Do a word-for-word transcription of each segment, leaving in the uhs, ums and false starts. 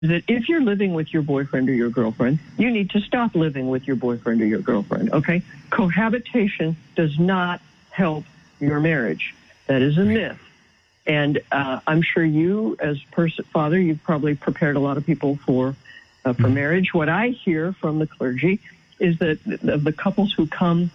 that if you're living with your boyfriend or your girlfriend, you need to stop living with your boyfriend or your girlfriend, okay? Cohabitation does not help your marriage. That is a myth. And uh, I'm sure you, as person, father, you've probably prepared a lot of people for uh, for marriage. What I hear from the clergy is that the, the couples who come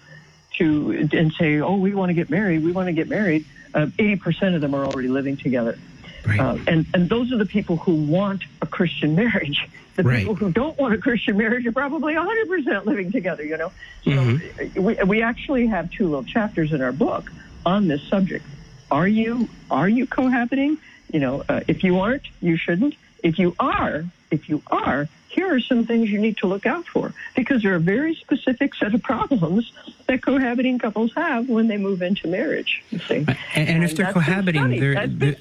to and say, oh, we want to get married, we want to get married, uh, eighty percent of them are already living together. Right. Uh, and, and those are the people who want a Christian marriage. The right. people who don't want a Christian marriage are probably one hundred percent living together, you know. So mm-hmm. we, we actually have two little chapters in our book on this subject. Are you are you cohabiting? You know, uh, if you aren't, you shouldn't. If you are, if you are, here are some things you need to look out for, because there are a very specific set of problems that cohabiting couples have when they move into marriage. You see, and, and, and if they're cohabiting, they're, they're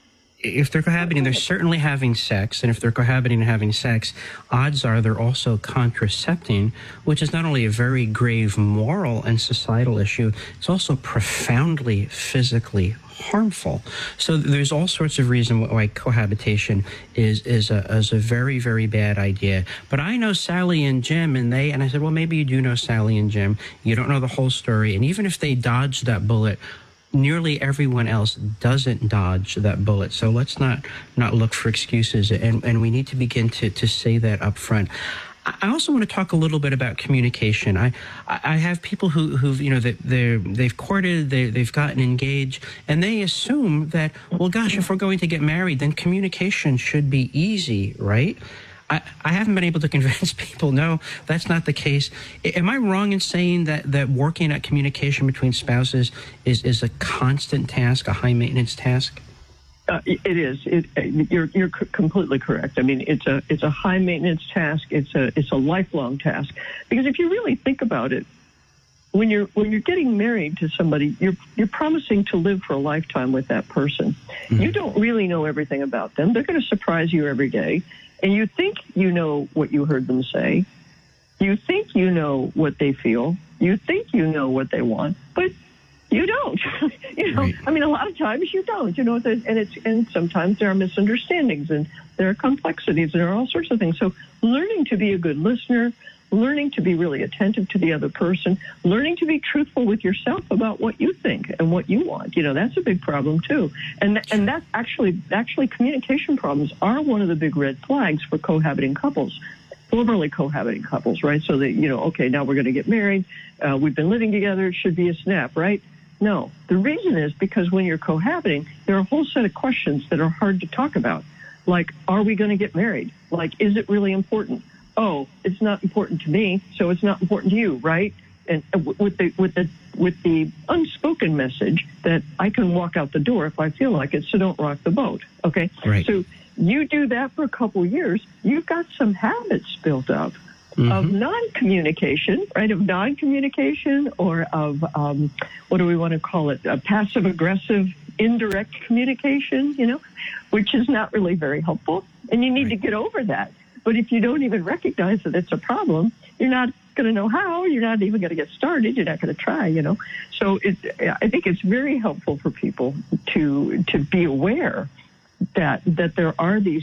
if they're cohabiting, they're certainly having sex, and if they're cohabiting and having sex, odds are they're also contracepting, which is not only a very grave moral and societal issue, it's also profoundly physically harmful. So there's all sorts of reasons why cohabitation is is a, is a very, very bad idea. But I know Sally and Jim, and they, and I said, well, maybe you do know Sally and Jim. You don't know the whole story. And even if they dodged that bullet, nearly everyone else doesn't dodge that bullet. So let's not not look for excuses, and, and we need to begin to, to say that up front. I also want to talk a little bit about communication. I I have people who who've you know that they they've courted, they they've gotten engaged, and they assume that, well, gosh, if we're going to get married, then communication should be easy, right? I, I haven't been able to convince people, no, that's not the case. Am I wrong in saying that, that working at communication between spouses is, is a constant task, a high-maintenance task? Uh, it is. It, you're you're c- completely correct. I mean, it's a it's a high-maintenance task. It's a it's a lifelong task. Because if you really think about it, when you're when you're getting married to somebody, you're you're promising to live for a lifetime with that person. Mm-hmm. You don't really know everything about them. They're going to surprise you every day. And you think you know what you heard them say. You think you know what they feel. You think you know what they want, but you don't. you know, right. I mean, a lot of times you don't. You know, and it's and sometimes there are misunderstandings and there are complexities and there are all sorts of things. So, learning to be a good listener, learning to be really attentive to the other person, learning to be truthful with yourself about what you think and what you want. You know, that's a big problem too. And and that actually actually communication problems are one of the big red flags for cohabiting couples, formerly cohabiting couples, right? So that, you know, okay, now we're going to get married. Uh, we've been living together. It should be a snap, right? No. The reason is because when you're cohabiting, there are a whole set of questions that are hard to talk about. Like, are we going to get married? Like, is it really important? Oh, it's not important to me, so it's not important to you, right? And with the with the with the unspoken message that I can walk out the door if I feel like it, so don't rock the boat. Okay, right. So you do that for a couple of years, you've got some habits built up mm-hmm. of non-communication, right? Of non-communication, or of um, what do we want to call it? A passive-aggressive, indirect communication, you know, which is not really very helpful, and you need right. to get over that. But if you don't even recognize that it's a problem, you're not going to know how. You're not even going to get started. You're not going to try, you know. So it, I think it's very helpful for people to to be aware that that there are these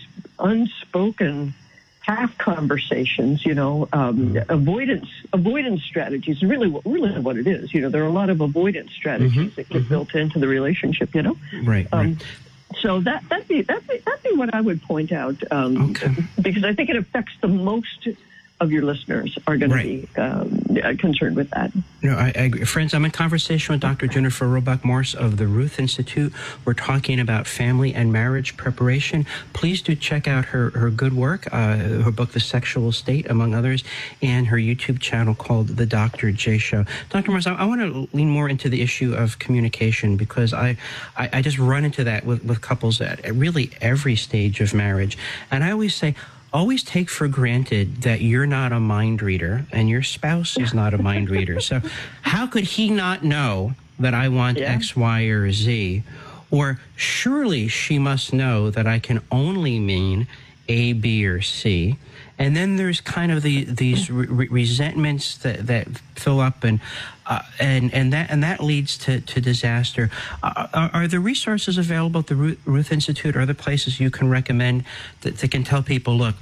unspoken half conversations, you know, um, avoidance avoidance strategies. Really, what really what it is, you know, there are a lot of avoidance strategies mm-hmm, that get mm-hmm. built into the relationship, you know. Right. Um, right. So that that'd be that'd be that'd be what I would point out, um, okay. because I think it affects the most of your listeners are going right. to be um, concerned with that. No, I, I agree. Friends, I'm in conversation with Doctor Jennifer Robach Morse of the Ruth Institute. We're talking about family and marriage preparation. Please do check out her, her good work, uh, her book, The Sexual State, among others, and her YouTube channel called The Doctor J Show. Doctor Morse, I, I want to lean more into the issue of communication, because I, I, I just run into that with, with couples at, at really every stage of marriage. And I always say, always take for granted that you're not a mind reader and your spouse is not a mind reader. So how could he not know that I want yeah. X, Y, or Z? Or surely she must know that I can only mean A, B, or C. And then there's kind of the these re- resentments that, that fill up, and uh, and and that and that leads to, to disaster. Uh, are, are there resources available at the Ruth Institute or other places you can recommend that, that can tell people, look,